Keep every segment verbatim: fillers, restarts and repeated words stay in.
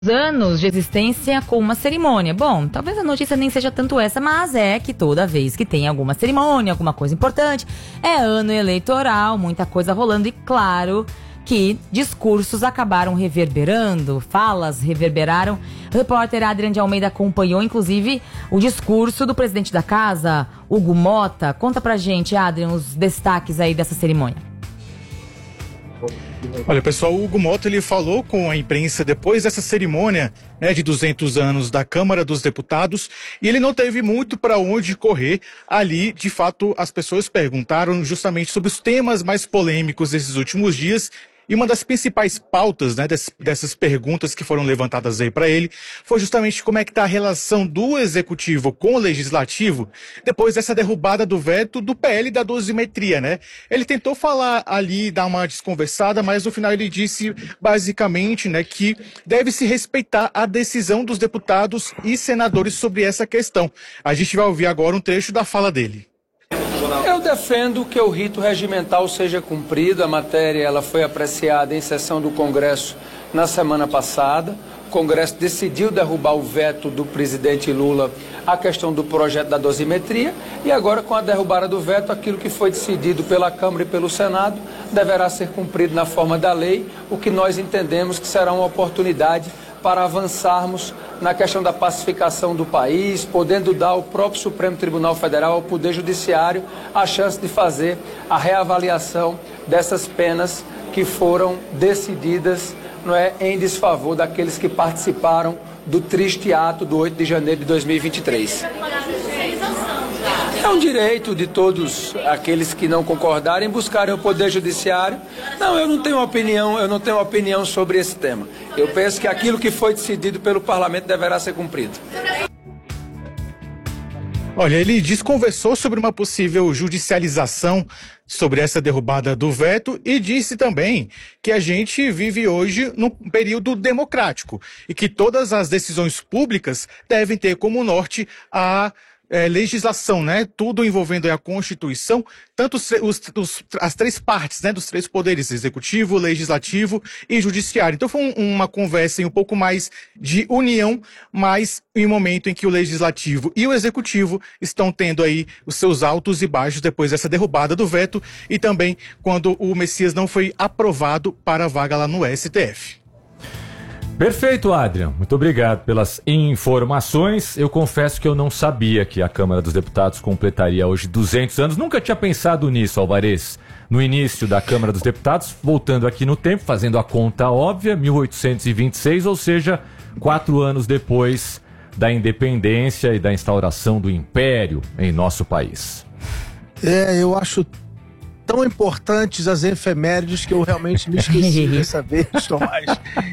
anos de existência com uma cerimônia. Bom, talvez a notícia nem seja tanto essa, mas é que toda vez que tem alguma cerimônia, alguma coisa importante, é ano eleitoral, muita coisa rolando e claro que discursos acabaram reverberando, falas reverberaram. O repórter Adrian de Almeida acompanhou, inclusive, o discurso do presidente da casa, Hugo Motta. Conta pra gente, Adrian, os destaques aí dessa cerimônia. Olha, pessoal, o Hugo Motta, ele falou com a imprensa depois dessa cerimônia, né, de duzentos anos da Câmara dos Deputados, e ele não teve muito para onde correr ali. De fato, as pessoas perguntaram justamente sobre os temas mais polêmicos desses últimos dias. E uma das principais pautas, né, dessas, dessas perguntas que foram levantadas aí para ele foi justamente como é que está a relação do Executivo com o Legislativo depois dessa derrubada do veto do P L da dosimetria, né? Ele tentou falar ali, dar uma desconversada, mas no final ele disse basicamente, né, que deve-se respeitar a decisão dos deputados e senadores sobre essa questão. A gente vai ouvir agora um trecho da fala dele. Eu defendo que o rito regimental seja cumprido. A matéria ela foi apreciada em sessão do Congresso na semana passada. O Congresso decidiu derrubar o veto do presidente Lula à questão do projeto da dosimetria e agora, com a derrubada do veto, aquilo que foi decidido pela Câmara e pelo Senado deverá ser cumprido na forma da lei, o que nós entendemos que será uma oportunidade para avançarmos na questão da pacificação do país, podendo dar ao próprio Supremo Tribunal Federal, ao Poder Judiciário, a chance de fazer a reavaliação dessas penas que foram decididas, não é, em desfavor daqueles que participaram do triste ato do oito de janeiro de dois mil e vinte e três. É um direito de todos aqueles que não concordarem buscarem o Poder Judiciário. Não, eu não tenho opinião, eu não tenho opinião sobre esse tema. Eu penso que aquilo que foi decidido pelo Parlamento deverá ser cumprido. Olha, ele desconversou sobre uma possível judicialização sobre essa derrubada do veto e disse também que a gente vive hoje num período democrático e que todas as decisões públicas devem ter como norte a É, legislação, né? Tudo envolvendo a Constituição, tanto os, os, os, as três partes, né? Dos três poderes, executivo, legislativo e judiciário. Então foi um, uma conversa em um pouco mais de união, mas em um momento em que o legislativo e o executivo estão tendo aí os seus altos e baixos depois dessa derrubada do veto e também quando o Messias não foi aprovado para a vaga lá no S T F. Perfeito, Adrian. Muito obrigado pelas informações. Eu confesso que eu não sabia que a Câmara dos Deputados completaria hoje duzentos anos. Nunca tinha pensado nisso, Alvarez. No início da Câmara dos Deputados, voltando aqui no tempo, fazendo a conta óbvia, mil oitocentos e vinte e seis, ou seja, quatro anos depois da independência e da instauração do Império em nosso país. É, eu acho tão importantes as efemérides que eu realmente me esqueci dessa vez, Tomás.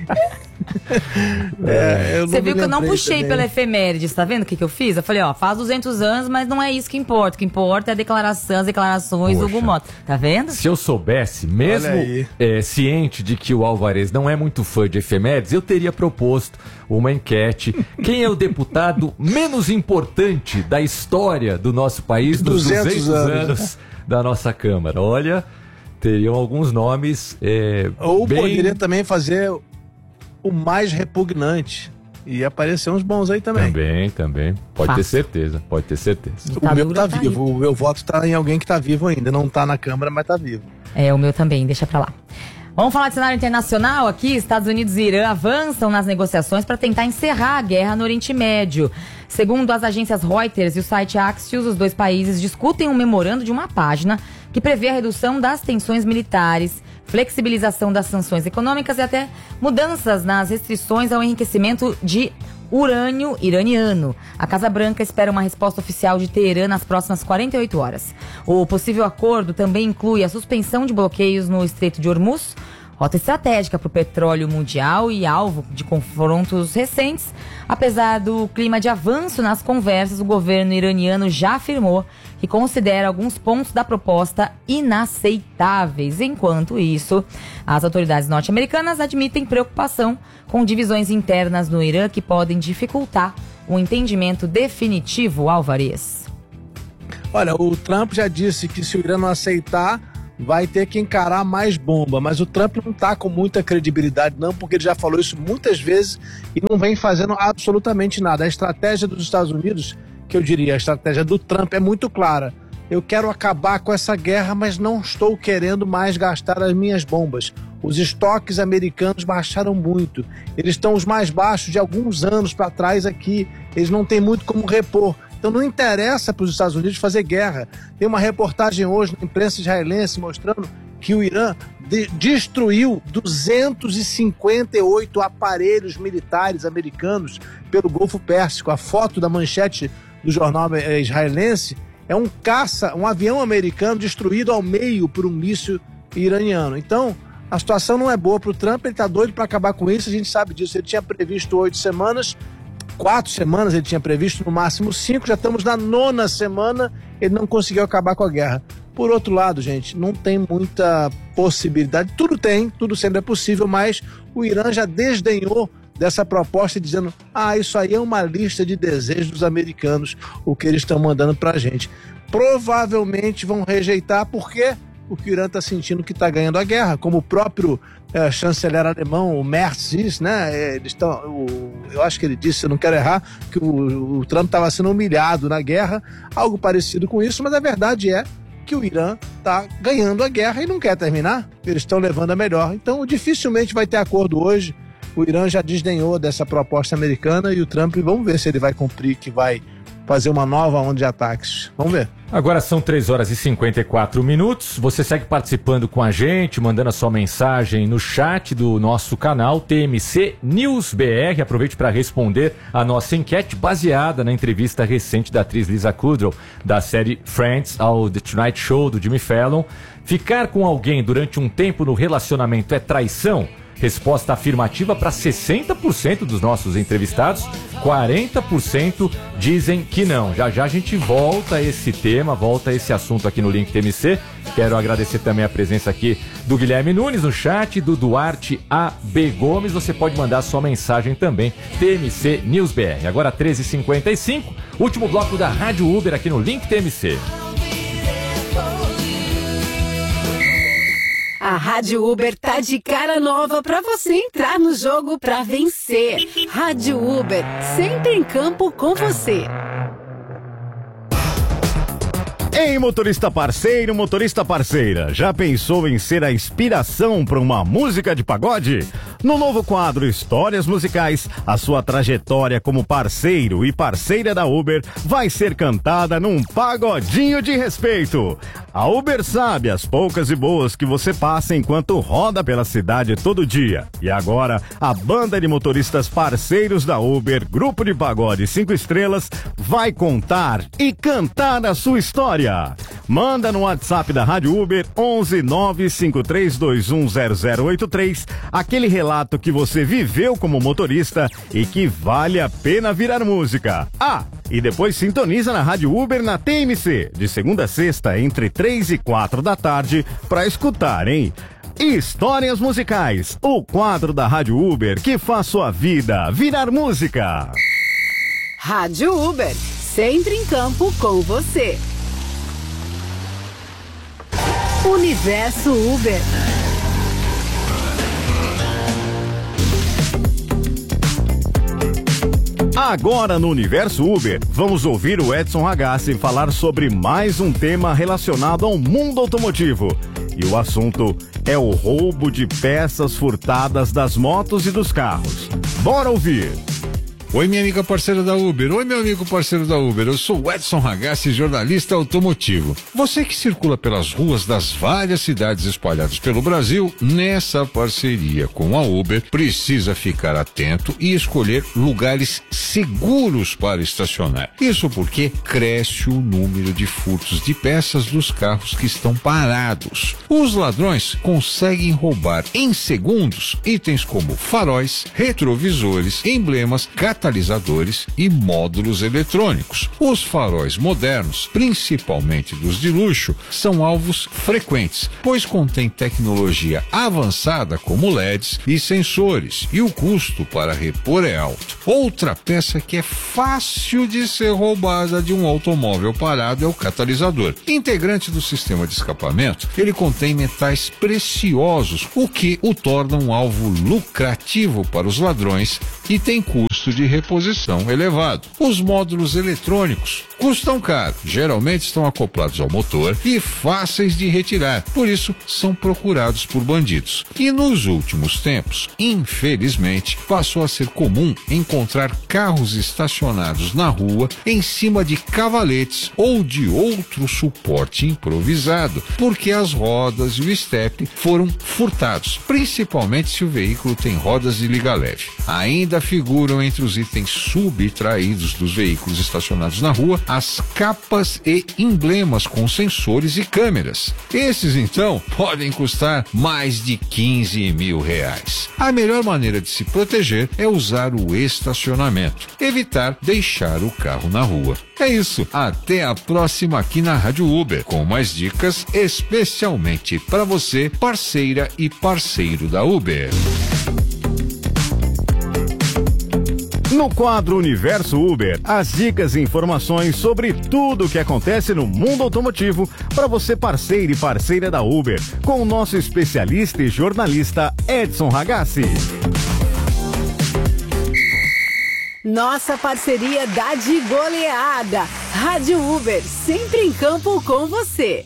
É, Você viu que eu não puxei também pela efemérides, tá vendo o que, que eu fiz? Eu falei, ó, faz duzentos anos, mas não é isso que importa. O que importa é a declaração, as declarações Poxa, do Hugo Motta. Tá vendo? Se eu soubesse, mesmo é, ciente de que o Alvarez não é muito fã de efemérides, eu teria proposto uma enquete. Quem é o deputado menos importante da história do nosso país nos duzentos anos da nossa Câmara? Olha, teriam alguns nomes é, Ou bem... poderia também fazer o mais repugnante. E aparecer uns bons aí também. Também, também. Pode Fácil. ter certeza, pode ter certeza. O meu tá, tá vivo, aí. O meu voto tá em alguém que tá vivo ainda. Não tá na Câmara, mas tá vivo. É, o meu também, deixa pra lá. Vamos falar de cenário internacional aqui. Estados Unidos e Irã avançam nas negociações para tentar encerrar a guerra no Oriente Médio. Segundo as agências Reuters e o site Axios, os dois países discutem um memorando de uma página que prevê a redução das tensões militares, flexibilização das sanções econômicas e até mudanças nas restrições ao enriquecimento de urânio iraniano. A Casa Branca espera uma resposta oficial de Teherã nas próximas quarenta e oito horas. O possível acordo também inclui a suspensão de bloqueios no Estreito de Hormuz, rota estratégica para o petróleo mundial e alvo de confrontos recentes. Apesar do clima de avanço nas conversas, o governo iraniano já afirmou que considera alguns pontos da proposta inaceitáveis. Enquanto isso, as autoridades norte-americanas admitem preocupação com divisões internas no Irã que podem dificultar um entendimento definitivo, Alvarez. Olha, o Trump já disse que se o Irã não aceitar vai ter que encarar mais bomba, mas o Trump não está com muita credibilidade não, porque ele já falou isso muitas vezes e não vem fazendo absolutamente nada. A estratégia dos Estados Unidos, que eu diria, a estratégia do Trump é muito clara. Eu quero acabar com essa guerra, mas não estou querendo mais gastar as minhas bombas. Os estoques americanos baixaram muito. Eles estão os mais baixos de alguns anos para trás aqui. Eles não têm muito como repor. Então não interessa para os Estados Unidos fazer guerra. Tem uma reportagem hoje na imprensa israelense mostrando que o Irã de- destruiu duzentos e cinquenta e oito aparelhos militares americanos pelo Golfo Pérsico. A foto da manchete do jornal eh, israelense é um caça, um avião americano destruído ao meio por um míssil iraniano. Então, a situação não é boa para o Trump, ele está doido para acabar com isso, a gente sabe disso. Ele tinha previsto oito semanas, quatro semanas ele tinha previsto, no máximo cinco, já estamos na nona semana, ele não conseguiu acabar com a guerra. Por outro lado, gente, não tem muita possibilidade, tudo tem, tudo sempre é possível, mas o Irã já desdenhou dessa proposta dizendo, ah, isso aí é uma lista de desejos dos americanos, o que eles estão mandando pra gente. Provavelmente vão rejeitar, porque o Irã está sentindo que está ganhando a guerra, como o próprio é, chanceler alemão, o Merz, diz, né? Eles estão, o, eu acho que ele disse, eu não quero errar, que o, o Trump estava sendo humilhado na guerra, algo parecido com isso, mas a verdade é que o Irã está ganhando a guerra e não quer terminar, eles estão levando a melhor. Então, dificilmente vai ter acordo hoje. O Irã já desdenhou dessa proposta americana e o Trump, vamos ver se ele vai cumprir, que vai fazer uma nova onda de ataques. Vamos ver. Agora são três horas e cinquenta e quatro minutos. Você segue participando com a gente, mandando a sua mensagem no chat do nosso canal T M C News B R. Aproveite para responder a nossa enquete baseada na entrevista recente da atriz Lisa Kudrow, da série Friends ao The Tonight Show do Jimmy Fallon. Ficar com alguém durante um tempo no relacionamento é traição? Resposta afirmativa para sessenta por cento dos nossos entrevistados, quarenta por cento dizem que não. Já já a gente volta a esse tema, volta a esse assunto aqui no Link T M C. Quero agradecer também a presença aqui do Guilherme Nunes no chat, do Duarte A B Gomes. Você pode mandar sua mensagem também, T M C News B R. Agora treze e cinquenta e cinco, último bloco da Rádio Uber aqui no Link T M C. A Rádio Uber tá de cara nova pra você entrar no jogo pra vencer. Rádio Uber, sempre em campo com você. Ei, motorista parceiro, motorista parceira, já pensou em ser a inspiração para uma música de pagode? No novo quadro Histórias Musicais, a sua trajetória como parceiro e parceira da Uber vai ser cantada num pagodinho de respeito. A Uber sabe as poucas e boas que você passa enquanto roda pela cidade todo dia. E agora, a banda de motoristas parceiros da Uber, Grupo de Pagode cinco Estrelas, vai contar e cantar a sua história. Manda no WhatsApp da Rádio Uber onze nove cinco três dois um zero zero oito três aquele relato que você viveu como motorista e que vale a pena virar música. Ah, e depois sintoniza na Rádio Uber na T M C, de segunda a sexta, entre três e quatro da tarde, para escutar, hein? Histórias Musicais, o quadro da Rádio Uber que faz sua vida virar música. Rádio Uber, sempre em campo com você. Universo Uber. Agora no Universo Uber, vamos ouvir o Edson Ragazzi falar sobre mais um tema relacionado ao mundo automotivo. E o assunto é o roubo de peças furtadas das motos e dos carros. Bora ouvir! Oi, minha amiga parceira da Uber. Oi, meu amigo parceiro da Uber. Eu sou o Edson Ragazzi, jornalista automotivo. Você que circula pelas ruas das várias cidades espalhadas pelo Brasil, nessa parceria com a Uber, precisa ficar atento e escolher lugares seguros para estacionar. Isso porque cresce o número de furtos de peças dos carros que estão parados. Os ladrões conseguem roubar em segundos itens como faróis, retrovisores, emblemas, categorias catalisadores e módulos eletrônicos. Os faróis modernos, principalmente dos de luxo, são alvos frequentes, pois contêm tecnologia avançada como L E Ds e sensores, e o custo para repor é alto. Outra peça que é fácil de ser roubada de um automóvel parado é o catalisador. Integrante do sistema de escapamento, ele contém metais preciosos, o que o torna um alvo lucrativo para os ladrões e tem custo de reposição elevado. Os módulos eletrônicos custam caro, geralmente estão acoplados ao motor e fáceis de retirar, por isso são procurados por bandidos. E nos últimos tempos, infelizmente, passou a ser comum encontrar carros estacionados na rua em cima de cavaletes ou de outro suporte improvisado, porque as rodas e o estepe foram furtados, principalmente se o veículo tem rodas de liga leve. Ainda figuram entre os itens subtraídos dos veículos estacionados na rua as capas e emblemas com sensores e câmeras. Esses, então, podem custar mais de quinze mil reais. A melhor maneira de se proteger é usar o estacionamento, evitar deixar o carro na rua. É isso, até a próxima aqui na Rádio Uber, com mais dicas especialmente para você, parceira e parceiro da Uber. No quadro Universo Uber, as dicas e informações sobre tudo o que acontece no mundo automotivo para você, parceiro e parceira da Uber, com o nosso especialista e jornalista Edson Ragazzi. Nossa parceria dá de goleada. Rádio Uber, sempre em campo com você.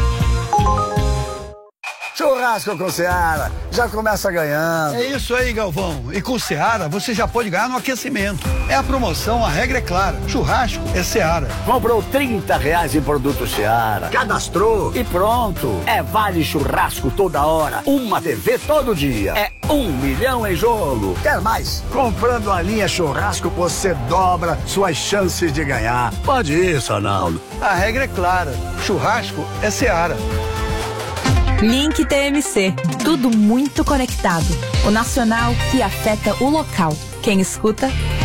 Churrasco com Seara, já começa ganhando. É isso aí, Galvão. E com Seara, você já pode ganhar no aquecimento. É a promoção, a regra é clara. Churrasco é Seara. Comprou trinta reais em produto Seara, cadastrou e pronto. É vale churrasco toda hora, uma T V todo dia. É um milhão em jogo. Quer mais? Comprando a linha churrasco, você dobra suas chances de ganhar. Pode isso, Arnaldo. A regra é clara. Churrasco é Seara. Link T M C, tudo muito conectado. O nacional que afeta o local. Quem escuta,